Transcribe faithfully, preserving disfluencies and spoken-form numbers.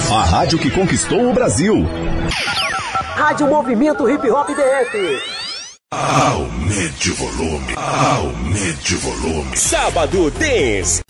A rádio que conquistou o Brasil. Rádio Movimento Hip Hop D F. Aumente o volume. Aumente o volume. Sábado Dance.